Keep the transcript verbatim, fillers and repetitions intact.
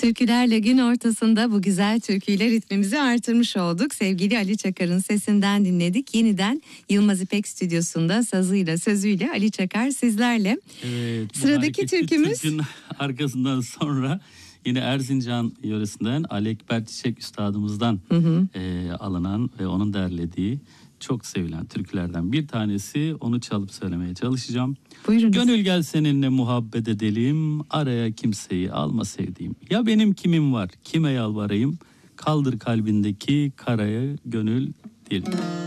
Türkülerle gün ortasında bu güzel türküyle ritmimizi artırmış olduk. Sevgili Ali Çakar'ın sesinden dinledik. Yeniden Yılmaz İpek Stüdyosu'nda sazıyla sözüyle Ali Çakar sizlerle. Evet, sıradaki türkümüz türkünün arkasından sonra yine Erzincan yöresinden Ali Ekber Çiçek Üstadımızdan hı hı. E, alınan ve onun derlediği çok sevilen türkülerden bir tanesi. Onu çalıp söylemeye çalışacağım. Buyurunuz. Gönül gel seninle muhabbet edelim, araya kimseyi alma sevdiğim. Ya benim kimim var, kime yalvarayım, kaldır kalbindeki karaya gönül diyelim.